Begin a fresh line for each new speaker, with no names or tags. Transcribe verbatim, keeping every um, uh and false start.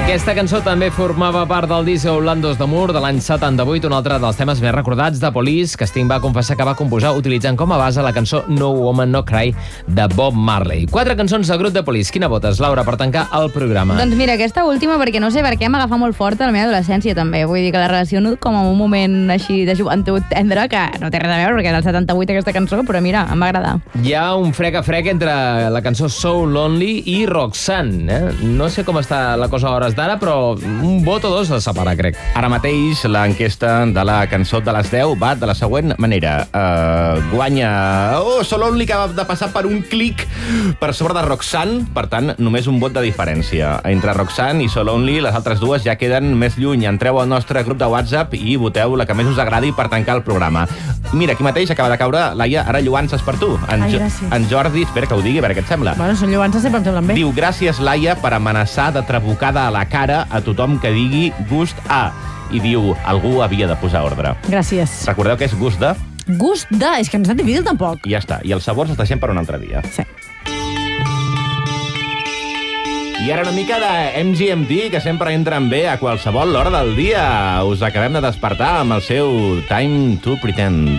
Aquesta cançó també formava part del disc Holandos d'Amour de l'any setanta-vuit, un altre dels temes més recordats de Police, que Sting va confessar que va composar utilitzant com a base la cançó No Woman No Cry de Bob Marley. Quatre cançons del grup de Police. Quina votes, Laura, per tancar el programa?
Doncs mira, aquesta última, perquè no sé per què m'agafa molt fort a la meva adolescència també. Vull dir que la relaciono com a un moment així de joventut tendre, que no té res a veure, perquè era el setanta-vuit aquesta cançó, però mira, em va agradar.
Hi ha un frec a frec entre la cançó So Lonely i Roxanne. Eh? No sé com està la cosa a hores d'ara, però un vot o dos se separa, crec.
Ara mateix l'enquesta de la cançó de les deu va de la següent manera. Uh, guanya Oh, So Lonely, que va de passar per un clic per sobre de Roxanne, per tant, només un vot de diferència. Entre Roxanne i So Lonely, les altres dues ja queden més lluny. Entreu al nostre grup de WhatsApp i voteu la que més us agradi per tancar el programa. Mira, aquí mateix acaba de caure, Laia, ara lluances per tu. En,
Ai,
jo
gràcies.
en Jordi, espera que ho digui, a veure què et sembla.
Bueno, són lluances, sempre em semblen bé.
Diu, gràcies, Laia, per amenaçar de trabucada a la cara a tothom que digui gust A. I diu, algú havia de posar ordre.
Gràcies.
Recordeu que és gust de...
Gust de... És que no és tan difícil, tampoc.
I ja està. I els sabors els deixem per un altre dia.
Sí.
I ara una mica de M G M T, que sempre entren bé a qualsevol hora del dia. Us acabem de despertar amb el seu Time to Pretend.